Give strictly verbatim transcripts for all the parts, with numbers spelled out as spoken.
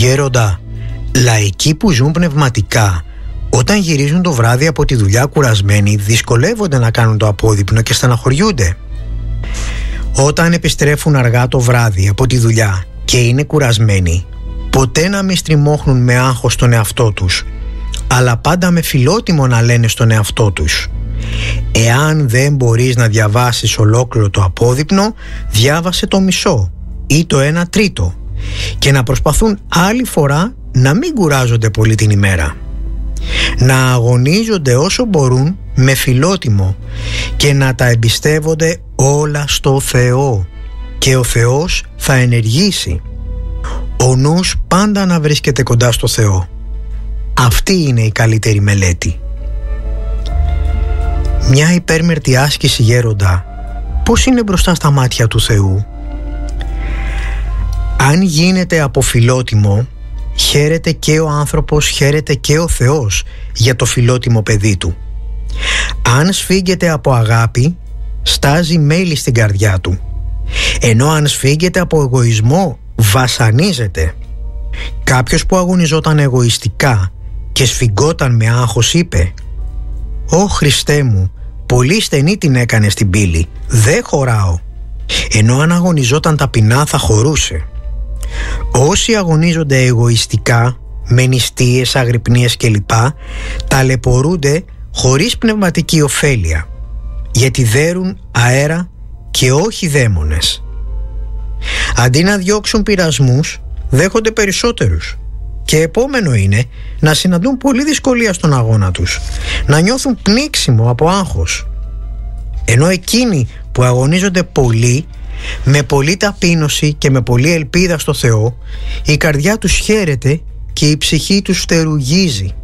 Γέροντα, λαϊκοί που ζουν πνευματικά, όταν γυρίζουν το βράδυ από τη δουλειά κουρασμένοι, δυσκολεύονται να κάνουν το απόδειπνο και στεναχωριούνται. Όταν επιστρέφουν αργά το βράδυ από τη δουλειά και είναι κουρασμένοι, ποτέ να μην στριμώχνουν με άγχος τον εαυτό τους, αλλά πάντα με φιλότιμο να λένε στον εαυτό τους: εάν δεν μπορείς να διαβάσεις ολόκληρο το απόδειπνο, διάβασε το μισό ή το ένα τρίτο, και να προσπαθούν άλλη φορά να μην κουράζονται πολύ την ημέρα. Να αγωνίζονται όσο μπορούν με φιλότιμο και να τα εμπιστεύονται όλα στο Θεό, και ο Θεός θα ενεργήσει. Ο νους πάντα να βρίσκεται κοντά στο Θεό. Αυτή είναι η καλύτερη μελέτη. Μια υπέρμερτη άσκηση, γέροντα, πώς είναι μπροστά στα μάτια του Θεού? Αν γίνεται από φιλότιμο, χαίρεται και ο άνθρωπος, χαίρεται και ο Θεός για το φιλότιμο παιδί του. Αν σφίγγεται από αγάπη, στάζει μέλι στην καρδιά του, ενώ αν σφίγγεται από εγωισμό, βασανίζεται. Κάποιος που αγωνιζόταν εγωιστικά και σφιγγόταν με άγχος είπε: «Ω Χριστέ μου, πολύ στενή την έκανε στην πύλη, δεν χωράω», ενώ αν αγωνιζόταν ταπεινά θα χωρούσε. Όσοι αγωνίζονται εγωιστικά, με νηστείες, αγρυπνίες κλπ, ταλαιπωρούνται χωρίς πνευματική ωφέλεια, γιατί δέρουν αέρα και όχι δαίμονες. Αντί να διώξουν πειρασμούς, δέχονται περισσότερους, και επόμενο είναι να συναντούν πολλή δυσκολία στον αγώνα τους, να νιώθουν πνίξιμο από άγχος. Ενώ εκείνοι που αγωνίζονται πολύ, με πολλή ταπείνωση και με πολλή ελπίδα στο Θεό, η καρδιά τους χαίρεται και η ψυχή τους φτερουγίζει.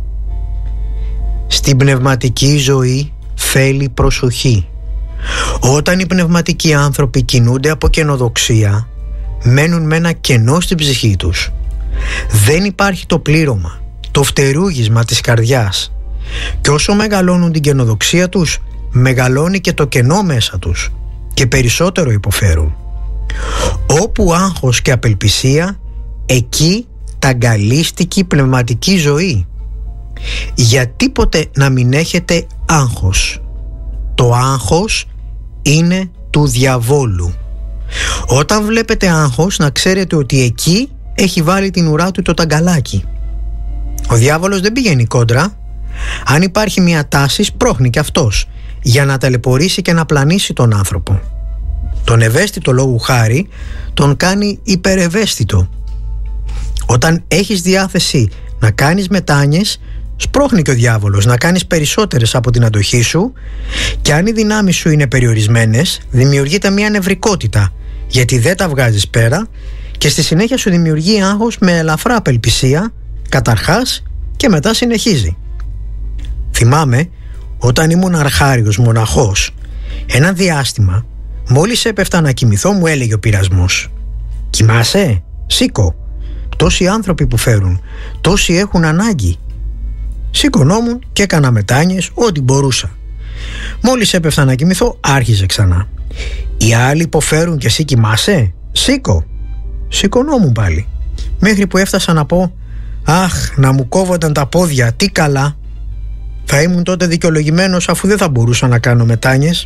Στην πνευματική ζωή θέλει προσοχή. Όταν οι πνευματικοί άνθρωποι κινούνται από καινοδοξία, μένουν με ένα κενό στην ψυχή τους. Δεν υπάρχει το πλήρωμα, το φτερούγισμα της καρδιάς, και όσο μεγαλώνουν την καινοδοξία τους, μεγαλώνει και το κενό μέσα τους και περισσότερο υποφέρουν. Όπου άγχος και απελπισία, εκεί ταγκαλίστικη πνευματική ζωή. Για τίποτε να μην έχετε άγχος. Το άγχος είναι του διαβόλου. Όταν βλέπετε άγχος, να ξέρετε ότι εκεί έχει βάλει την ουρά του το ταγκαλάκι. Ο διάβολος δεν πηγαίνει κόντρα. Αν υπάρχει μια τάση, σπρώχνει και αυτός για να ταλαιπωρήσει και να πλανήσει τον άνθρωπο. Τον ευαίσθητο λόγου χάρη τον κάνει υπερευαίσθητο. Όταν έχεις διάθεση να κάνεις μετάνοιες, σπρώχνει και ο διάβολος να κάνεις περισσότερες από την αντοχή σου, και αν οι δυνάμεις σου είναι περιορισμένες, δημιουργείται μια νευρικότητα, γιατί δεν τα βγάζεις πέρα, και στη συνέχεια σου δημιουργεί άγχος με ελαφρά απελπισία καταρχάς, και μετά συνεχίζει. Θυμάμαι όταν ήμουν αρχάριος μοναχός, ένα διάστημα, μόλις έπεφτα να κοιμηθώ, μου έλεγε ο πειρασμός: «Κοιμάσαι, σήκω, τόσοι άνθρωποι που φέρουν, τόσοι έχουν ανάγκη». Σηκωνόμουν και έκανα μετάνοιες ό,τι μπορούσα. Μόλις έπεφτα να κοιμηθώ, άρχιζε ξανά: «Οι άλλοι υποφέρουν και εσύ κοιμάσαι, σήκω». Σηκωνόμουν πάλι, μέχρι που έφτασα να πω: «Αχ, να μου κόβονταν τα πόδια, τι καλά». Θα ήμουν τότε δικαιολογημένος, αφού δεν θα μπορούσα να κάνω μετάνοιες.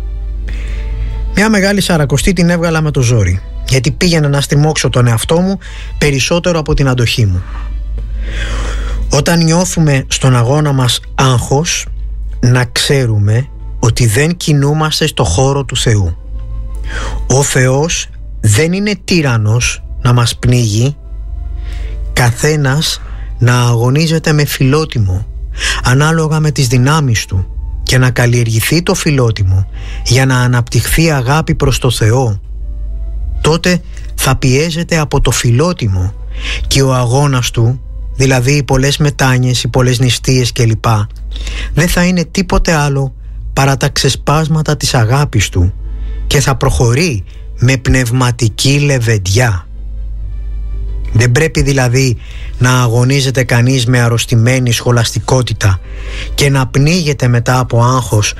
Μια μεγάλη σαρακοστή την έβγαλα με το ζόρι, γιατί πήγαινα να στριμώξω τον εαυτό μου περισσότερο από την αντοχή μου. Όταν νιώθουμε στον αγώνα μας άγχος, να ξέρουμε ότι δεν κινούμαστε στο χώρο του Θεού. Ο Θεός δεν είναι τύραννος να μας πνίγει. Καθένας να αγωνίζεται με φιλότιμο, ανάλογα με τις δυνάμεις του, και να καλλιεργηθεί το φιλότιμο για να αναπτυχθεί αγάπη προς το Θεό. Τότε θα πιέζεται από το φιλότιμο, και ο αγώνας του, δηλαδή οι πολλές μετάνοιες, οι πολλές νηστείες κλπ, δεν θα είναι τίποτε άλλο παρά τα ξεσπάσματα της αγάπης του, και θα προχωρεί με πνευματική λεβεντιά. Δεν πρέπει δηλαδή να αγωνίζεται κανείς με αρρωστημένη σχολαστικότητα και να πνίγεται μετά από άγχος